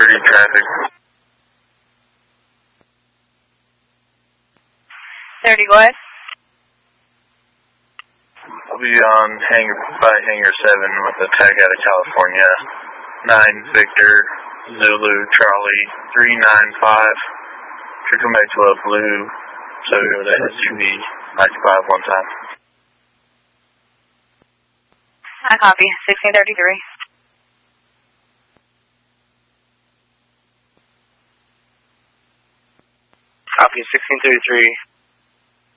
1630 traffic. 30, go ahead. I'll be on Hangar 7 with attack out of California. 9 Victor Zulu Charlie 395. Should come back to a blue Toyota SUV 95 one time. I copy. 1633. Copy 1633.